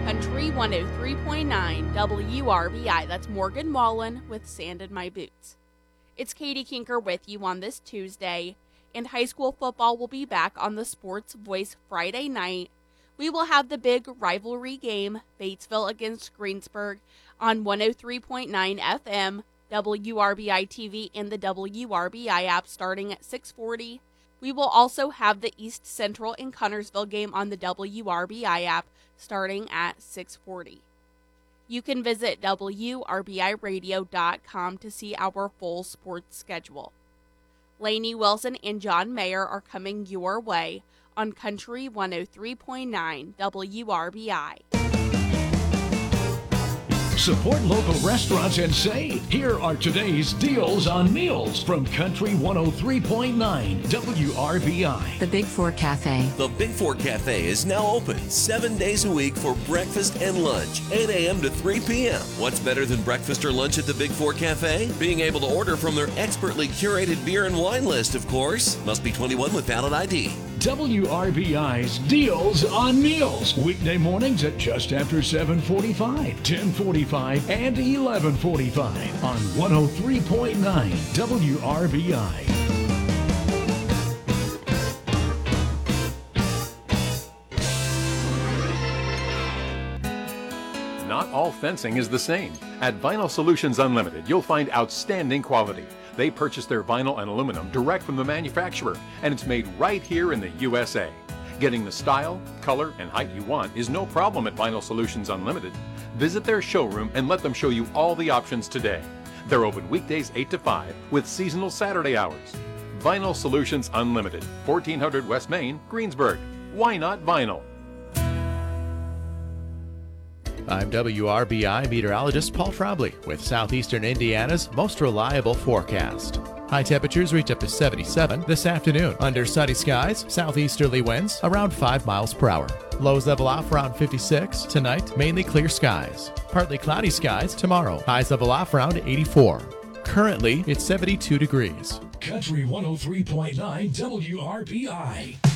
Country 103.9 WRBI. That's Morgan Wallen with Sand in My Boots. It's Katie Kinker with you on this Tuesday, and high school football will be back on the Sports Voice Friday night. We will have the big rivalry game, Batesville against Greensburg, on 103.9 FM, WRBI TV, and the WRBI app starting at 6:40. We will also have the East Central and Connersville game on the WRBI app starting at 6:40. You can visit WRBIRadio.com to see our full sports schedule. Lainey Wilson and John Mayer are coming your way on Country 103.9 WRBI. Support local restaurants and save. Here are today's deals on meals from Country 103.9 WRBI. The Big Four Cafe. The Big Four Cafe is now open 7 days a week for breakfast and lunch, 8 a.m. to 3 p.m. What's better than breakfast or lunch at the Big Four Cafe? Being able to order from their expertly curated beer and wine list, of course. Must be 21 with valid ID. WRBI's Deals on Meals. Weekday mornings at just after 7:45, 10:45, and 11:45 on 103.9 WRBI. Not all fencing is the same. At Vinyl Solutions Unlimited, you'll find outstanding quality. They purchase their vinyl and aluminum direct from the manufacturer, and it's made right here in the USA. Getting the style, color, and height you want is no problem at Vinyl Solutions Unlimited. Visit their showroom and let them show you all the options today. They're open weekdays 8 to 5 with seasonal Saturday hours. Vinyl Solutions Unlimited, 1400 West Main, Greensburg. Why not vinyl? I'm WRBI meteorologist Paul Trombley with Southeastern Indiana's most reliable forecast. High temperatures reach up to 77 this afternoon. Under sunny skies, southeasterly winds around 5 miles per hour. Lows level off around 56. Tonight, mainly clear skies. Partly cloudy skies tomorrow. Highs level off around 84. Currently, it's 72 degrees. Country 103.9 WRBI.